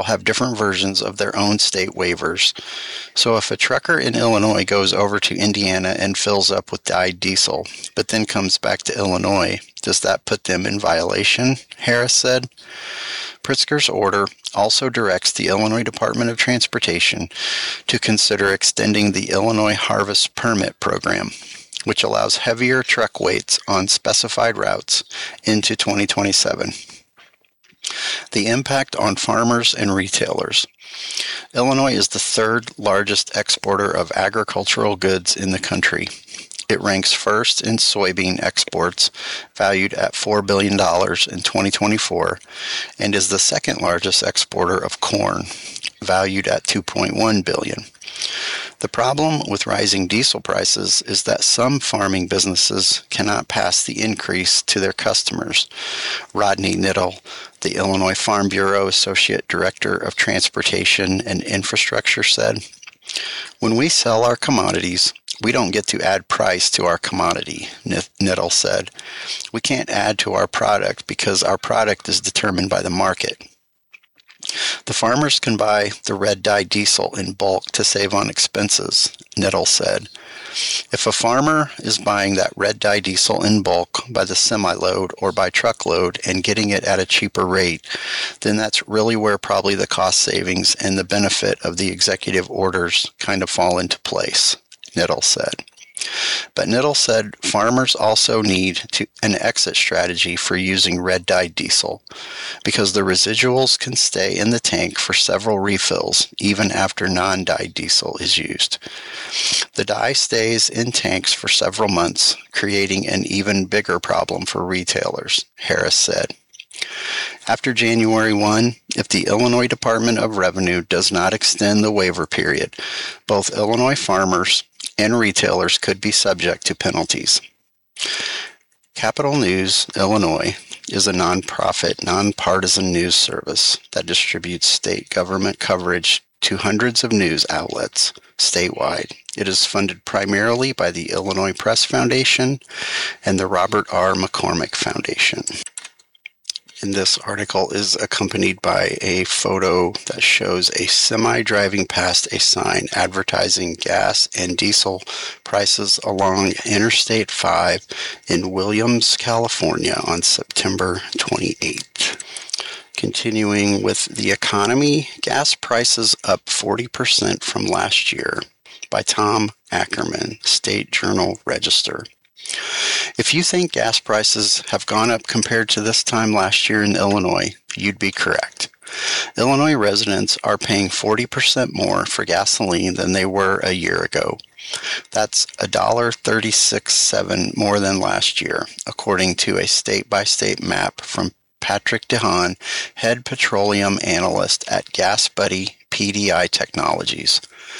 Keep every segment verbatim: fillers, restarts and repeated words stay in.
have different versions of their own state waivers. So if a trucker in Illinois goes over to Indiana and fills up with dyed diesel, but then comes back to Illinois, does that put them in violation? Harris said. Pritzker's order also directs the Illinois Department of Transportation to consider extending the Illinois Harvest Permit Program, which allows heavier truck weights on specified routes into twenty twenty-seven. The impact on farmers and retailers. Illinois is the third largest exporter of agricultural goods in the country. It ranks first in soybean exports, valued at four billion dollars in twenty twenty-four, and is the second largest exporter of corn, valued at two point one billion dollars. The problem with rising diesel prices is that some farming businesses cannot pass the increase to their customers. Rodney Knittel, the Illinois Farm Bureau Associate Director of Transportation and Infrastructure, said, "When we sell our commodities, we don't get to add price to our commodity," Knittel said. "We can't add to our product because our product is determined by the market. The farmers can buy the red dye diesel in bulk to save on expenses," Knittel said. "If a farmer is buying that red dye diesel in bulk by the semi-load or by truckload and getting it at a cheaper rate, then that's really where probably the cost savings and the benefit of the executive orders kind of fall into place," Knittel said. But Knittel said farmers also need to, an exit strategy for using red dyed diesel, because the residuals can stay in the tank for several refills even after non-dyed diesel is used. The dye stays in tanks for several months, creating an even bigger problem for retailers, Harris said. After January first, if the Illinois Department of Revenue does not extend the waiver period, both Illinois farmers and retailers could be subject to penalties. Capital News, Illinois, is a nonprofit, nonpartisan news service that distributes state government coverage to hundreds of news outlets statewide. It is funded primarily by the Illinois Press Foundation and the Robert R. McCormick Foundation. And this article is accompanied by a photo that shows a semi driving past a sign advertising gas and diesel prices along Interstate five in Williams, California on September twenty-eighth. Continuing with the economy, gas prices up forty percent from last year, by Tom Ackerman, State Journal Register. If you think gas prices have gone up compared to this time last year in Illinois, you'd be correct. Illinois residents are paying forty percent more for gasoline than they were a year ago. That's one dollar and thirty-six cents more than last year, according to a state-by-state map from Patrick DeHaan, head petroleum analyst at GasBuddy P D I Technologies.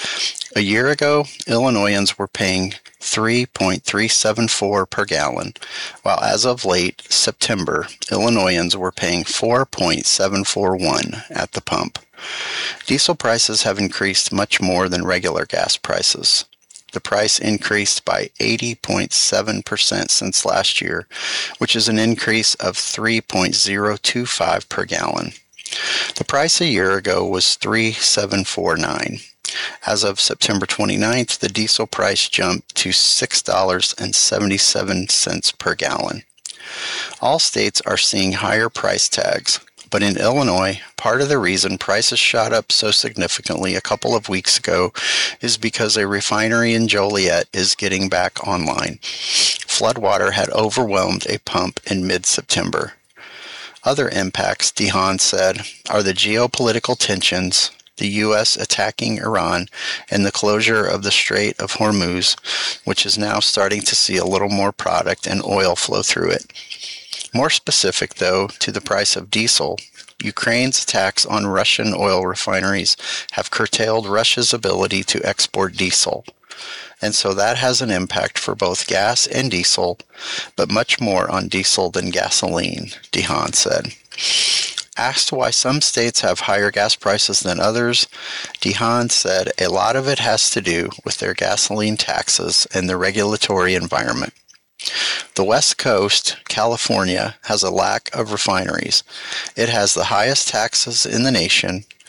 A year ago, Illinoisans were paying three point three seven four per gallon, while as of late September, Illinoisans were paying four point seven four one at the pump. Diesel prices have increased much more than regular gas prices. The price increased by eighty point seven percent since last year, which is an increase of three point zero two five per gallon. The price a year ago was three point seven four nine. As of September twenty-ninth, the diesel price jumped to six dollars and seventy-seven cents per gallon. All states are seeing higher price tags, but in Illinois, part of the reason prices shot up so significantly a couple of weeks ago is because a refinery in Joliet is getting back online. Floodwater had overwhelmed a pump in mid-September. Other impacts, DeHaan said, are the geopolitical tensions, the U S attacking Iran, and the closure of the Strait of Hormuz, which is now starting to see a little more product and oil flow through it. More specific, though, to the price of diesel, Ukraine's attacks on Russian oil refineries have curtailed Russia's ability to export diesel. And so that has an impact for both gas and diesel, but much more on diesel than gasoline, DeHaan said. Asked why some states have higher gas prices than others, DeHaan said a lot of it has to do with their gasoline taxes and the regulatory environment. The West Coast, California, has a lack of refineries. It has the highest taxes in the nation,